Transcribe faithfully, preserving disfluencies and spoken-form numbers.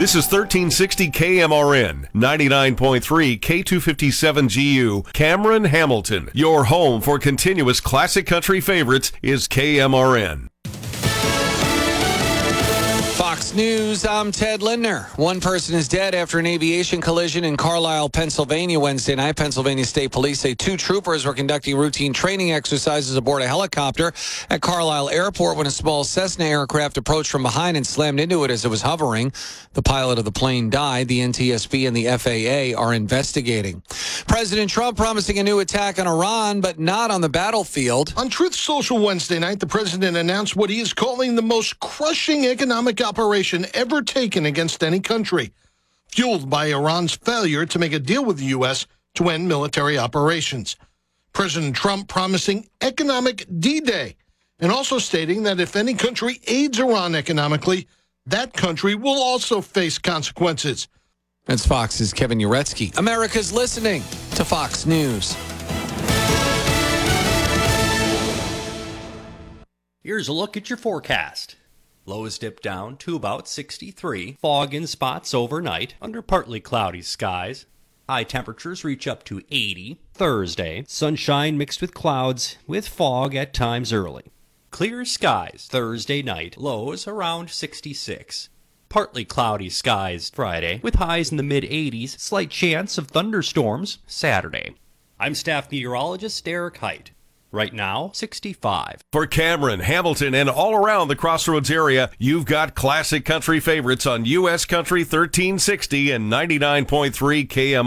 This is thirteen sixty K M R N, ninety-nine point three K two fifty-seven G U, Cameron, Hamilton. Your home for continuous classic country favorites is K M R N. Fox News, I'm Ted Lindner. One person is dead after an aviation collision in Carlisle, Pennsylvania Wednesday night. Pennsylvania State Police say two troopers were conducting routine training exercises aboard a helicopter at Carlisle Airport when a small Cessna aircraft approached from behind and slammed into it as it was hovering. The pilot of the plane died. The N T S B and the F A A are investigating. President Trump promising a new attack on Iran, but not on the battlefield. On Truth Social Wednesday night, the president announced what he is calling the most crushing economic operation ever taken against any country, fueled by Iran's failure to make a deal with the U S to end military operations. President Trump promising economic D-Day and also stating that if any country aids Iran economically, that country will also face consequences. That's Fox's Kevin Uretsky. America's listening to Fox News. Here's a look at your forecast. Lows dip down to about sixty-three. Fog in spots overnight under partly cloudy skies. High temperatures reach up to eighty. Thursday, sunshine mixed with clouds with fog at times early. Clear skies Thursday night, lows around sixty-six. Partly cloudy skies Friday with highs in the mid-eighties. Slight chance of thunderstorms Saturday. I'm staff meteorologist Derek Height. Right now, sixty-five. For Cameron, Hamilton, and all around the Crossroads area, you've got classic country favorites on U S Country thirteen sixty and ninety-nine point three K M R N.